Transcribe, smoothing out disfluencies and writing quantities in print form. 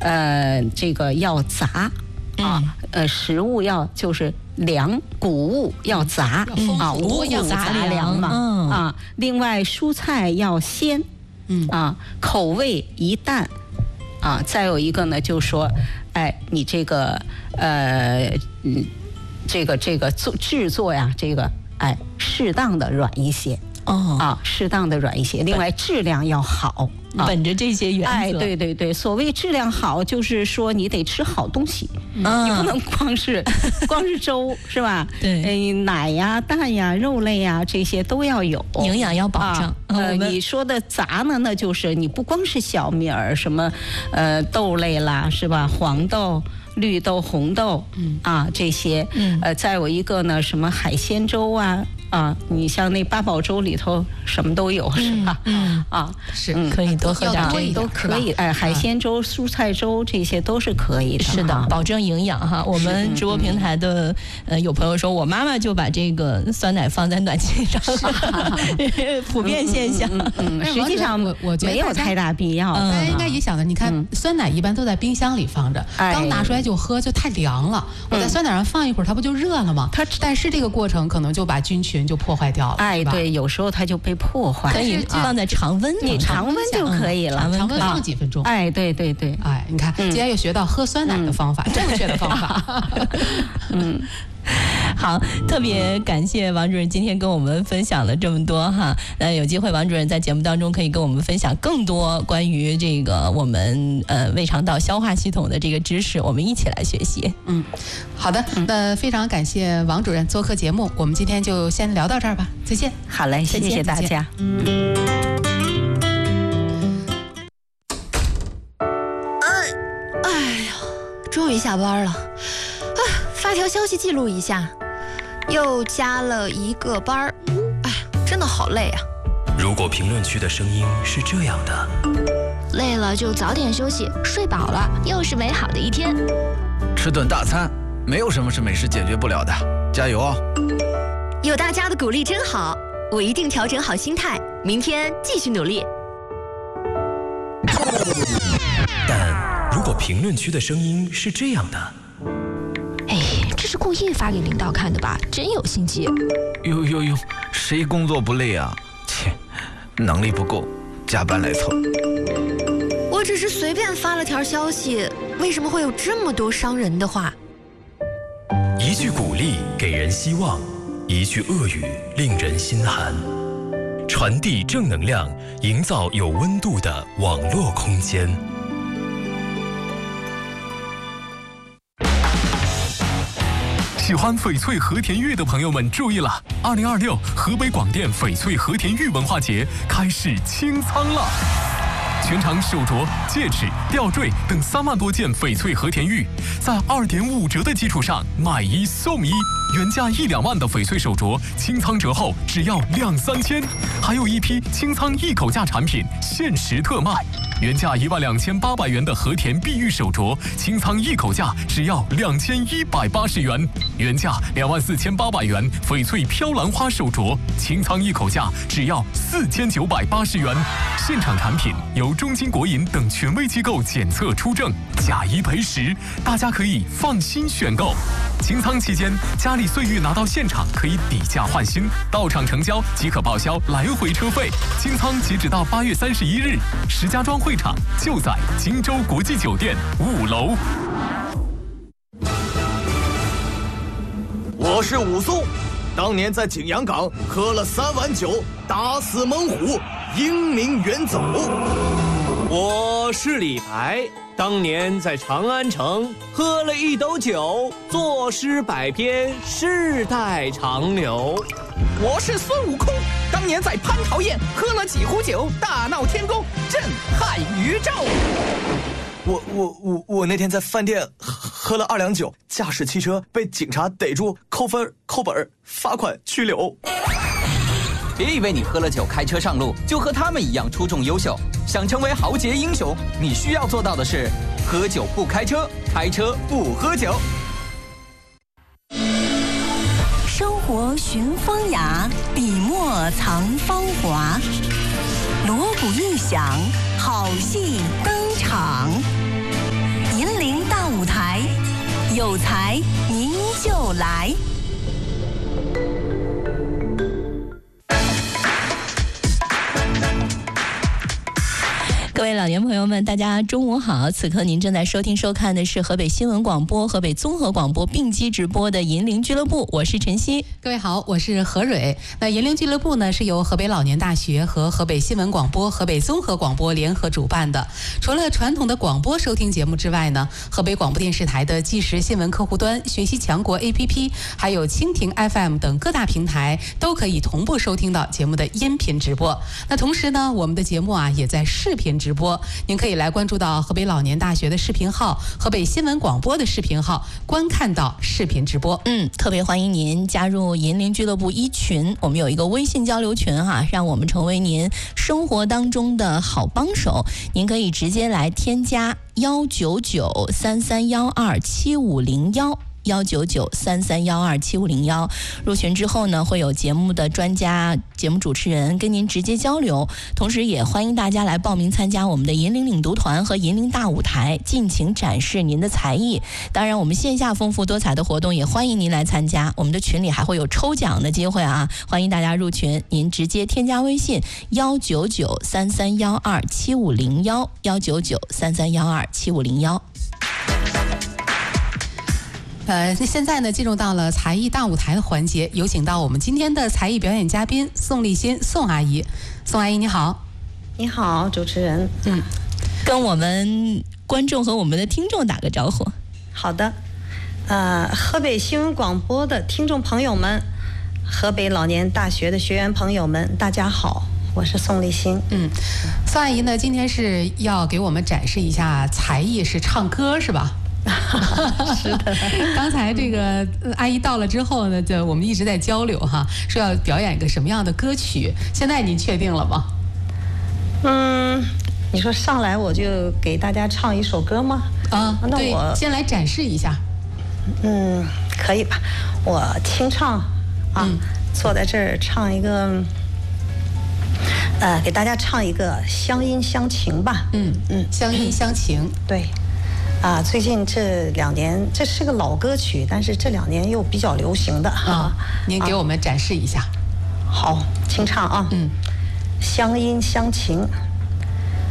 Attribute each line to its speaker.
Speaker 1: 这个要杂啊，食物要就是粮，谷物要杂啊，五谷杂粮嘛啊。另外蔬菜要鲜，啊，口味宜淡啊。再有一个呢，就说，哎，你这个这个制作呀，这个哎，适当的软一些。适当的软一些。另外，质量要好，
Speaker 2: 本着这些原则。
Speaker 1: 哎，对对对，所谓质量好，就是说你得吃好东西，你不能光是粥是吧？
Speaker 2: 对，
Speaker 1: 奶呀、蛋呀、肉类呀这些都要有，
Speaker 2: 营养要保障。
Speaker 1: 你说的杂呢，那就是你不光是小米儿，什么豆类啦，是吧？黄豆、绿豆、红豆，这些，再有一个呢，什么海鲜粥啊。你像那八宝粥里头什么都有，是吧？
Speaker 2: 是可以多喝点这个，
Speaker 1: 都可以。哎，海鲜粥、蔬菜粥这些都是可以的。
Speaker 2: 是的，保证营养哈。我们直播平台的有朋友说，我妈妈就把这个酸奶放在暖气上，普遍现象。
Speaker 1: 实际上我觉得没有太大必要。
Speaker 3: 大家应该也想的，你看酸奶一般都在冰箱里放着，刚拿出来就喝就太凉了。我在酸奶上放一会儿，它不就热了吗？但是这个过程可能就把菌群就破坏掉了。
Speaker 1: 哎，对，有时候它就被破坏。
Speaker 2: 可以放在常温，
Speaker 1: 你常温就可以了，
Speaker 3: 常温放几分钟。
Speaker 1: 哎，对对对，
Speaker 3: 哎，你看，今天又学到喝酸奶的方法，正确的方法。
Speaker 2: 好，特别感谢王主任今天跟我们分享了这么多哈。有机会王主任在节目当中可以跟我们分享更多关于这个我们胃肠道消化系统的这个知识，我们一起来学习。
Speaker 3: 好的，那非常感谢王主任做客节目，我们今天就先聊到这儿吧，再见。
Speaker 1: 好嘞，谢谢大家。
Speaker 4: 终于下班了，发条消息记录一下，又加了一个班儿，真的好累啊。
Speaker 5: 如果评论区的声音是这样的，
Speaker 4: 累了就早点休息，睡饱了又是美好的一天。
Speaker 6: 吃顿大餐，没有什么是美食解决不了的，加油哦！
Speaker 4: 有大家的鼓励真好，我一定调整好心态，明天继续努力。
Speaker 5: 但如果评论区的声音是这样的，
Speaker 4: 这是故意发给领导看的吧？真有心机。
Speaker 6: 哟，谁工作不累啊？切，能力不够，加班来凑。
Speaker 4: 我只是随便发了条消息，为什么会有这么多伤人的话？
Speaker 5: 一句鼓励给人希望，一句恶语令人心寒。传递正能量，营造有温度的网络空间。喜欢翡翠和田玉的朋友们注意了，2026河北广电翡翠和田玉文化节开始清仓了。全场手镯、戒指、吊坠等3万多件翡翠和田玉，在2.5折的基础上买1送1，原价1-2万的翡翠手镯，清仓折后只要2-3千，还有一批清仓一口价产品限时特卖，原价12800元的和田碧玉手镯，清仓一口价只要2180元，原价24800元翡翠飘兰花手镯，清仓一口价只要4980元，现场产品由中金国银等权威机构检测出证，假一赔10，大家可以放心选购。清仓期间，佳丽岁玉拿到现场可以抵价换新，到场成交即可报销来回车费。清仓截止到8月31日，石家庄会场就在荆州国际酒店5楼。
Speaker 7: 我是武松，当年在景阳冈喝了3碗酒，打死猛虎，英名远走。
Speaker 8: 我是李白，当年在长安城喝了1斗酒，作诗100篇，世代长流。
Speaker 9: 我是孙悟空，当年在蟠桃宴喝了几壶酒，大闹天宫，震撼宇宙。
Speaker 7: 我那天在饭店喝了2两酒，驾驶汽车被警察逮住，扣分、扣本、罚款、拘留。
Speaker 9: 别以为你喝了酒开车上路就和他们一样出众优秀，想成为豪杰英雄，你需要做到的是喝酒不开车，开车不喝酒。
Speaker 10: 生活寻风雅，笔墨藏芳华。锣鼓一响，好戏登场。 有才您就来。
Speaker 2: 各位老年朋友们，大家中午好！此刻您正在收听收看的是河北新闻广播、河北综合广播并机直播的银铃俱乐部，我是晨曦。
Speaker 3: 各位好，我是何蕊。那银铃俱乐部呢，是由河北老年大学和河北新闻广播、河北综合广播联合主办的。除了传统的广播收听节目之外呢，河北广播电视台的即时新闻客户端、学习强国 APP， 还有蜻蜓 FM 等各大平台都可以同步收听到节目的音频直播。那同时呢，我们的节目也在视频直播，您可以来关注到河北老年大学的视频号、河北新闻广播的视频号，观看到视频直播。
Speaker 2: 特别欢迎您加入银铃俱乐部一群，我们有一个微信交流群让我们成为您生活当中的好帮手。您可以直接来添加19933127501。19933127501，入群之后呢，会有节目的专家、节目主持人跟您直接交流，同时也欢迎大家来报名参加我们的银铃领读团和银铃大舞台，尽情展示您的才艺。当然，我们线下丰富多彩的活动也欢迎您来参加，我们的群里还会有抽奖的机会欢迎大家入群。您直接添加微信19933127501，19933127501。
Speaker 3: 现在呢，进入到了才艺大舞台的环节，有请到我们今天的才艺表演嘉宾宋立新宋阿姨。宋阿姨你好。
Speaker 1: 你好，主持人。
Speaker 2: 跟我们观众和我们的听众打个招呼。
Speaker 1: 好的，河北新闻广播的听众朋友们，河北老年大学的学员朋友们，大家好，我是宋立新。
Speaker 3: 宋阿姨呢，今天是要给我们展示一下才艺，是唱歌是吧？
Speaker 1: 是的，
Speaker 3: 刚才这个阿姨到了之后呢，就我们一直在交流说要表演一个什么样的歌曲，现在您确定了吗？
Speaker 1: 你说上来我就给大家唱一首歌吗？
Speaker 3: 那我先来展示一下。
Speaker 1: 可以吧？我清唱坐在这儿唱一个，给大家唱一个乡音乡情吧。
Speaker 3: 乡音乡情，
Speaker 1: 对。最近这2年，这是个老歌曲，但是这2年又比较流行的
Speaker 3: 您给我们展示一下。
Speaker 1: 好，清唱乡音乡情。